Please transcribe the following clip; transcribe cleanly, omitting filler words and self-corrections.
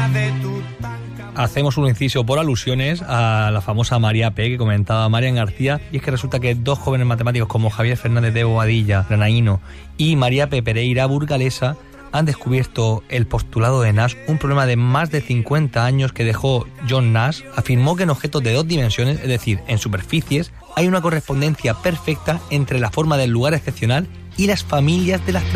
Hacemos un inciso por alusiones a la famosa María P. que comentaba Marian García, y es que resulta que dos jóvenes matemáticos como Javier Fernández de Bobadilla, granaíno, y María P. Pereira, burgalesa, han descubierto el postulado de Nash, un problema de más de 50 años que dejó John Nash. Afirmó que en objetos de dos dimensiones, es decir, en superficies, hay una correspondencia perfecta entre la forma del lugar excepcional y las familias de las tres